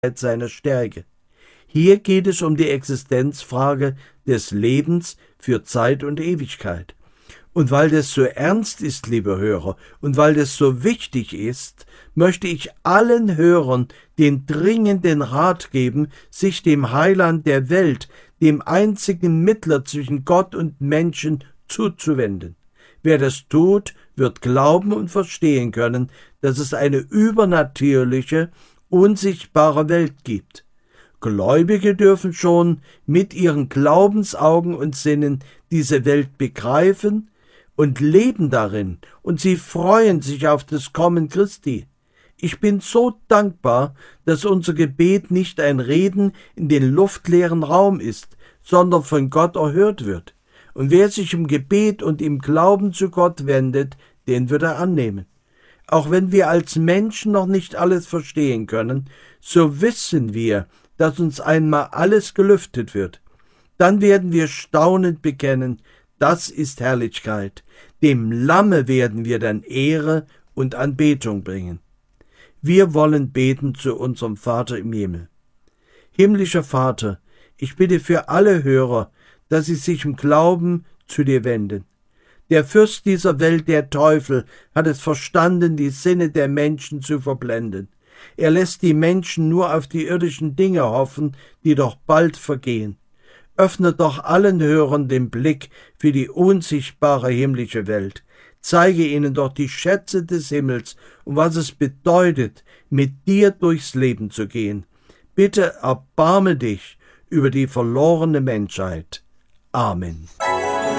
seiner Stärke. Hier geht es um die Existenzfrage des Lebens für Zeit und Ewigkeit. Und weil das so ernst ist, liebe Hörer, und weil das so wichtig ist, möchte ich allen Hörern den dringenden Rat geben, sich dem Heiland der Welt, dem einzigen Mittler zwischen Gott und Menschen, zuzuwenden. Wer das tut, wird glauben und verstehen können, dass es eine übernatürliche, unsichtbare Welt gibt. Gläubige dürfen schon mit ihren Glaubensaugen und Sinnen diese Welt begreifen und leben darin, und sie freuen sich auf das Kommen Christi. Ich bin so dankbar, dass unser Gebet nicht ein Reden in den luftleeren Raum ist, sondern von Gott erhört wird. Und wer sich im Gebet und im Glauben zu Gott wendet, den wird er annehmen. Auch wenn wir als Menschen noch nicht alles verstehen können, so wissen wir, dass uns einmal alles gelüftet wird. Dann werden wir staunend bekennen, das ist Herrlichkeit. Dem Lamme werden wir dann Ehre und Anbetung bringen. Wir wollen beten zu unserem Vater im Himmel. Himmlischer Vater, ich bitte für alle Hörer, dass sie sich im Glauben zu dir wenden. Der Fürst dieser Welt, der Teufel, hat es verstanden, die Sinne der Menschen zu verblenden. Er lässt die Menschen nur auf die irdischen Dinge hoffen, die doch bald vergehen. Öffne doch allen Hörern den Blick für die unsichtbare himmlische Welt. Zeige ihnen doch die Schätze des Himmels und was es bedeutet, mit dir durchs Leben zu gehen. Bitte erbarme dich über die verlorene Menschheit. Amen.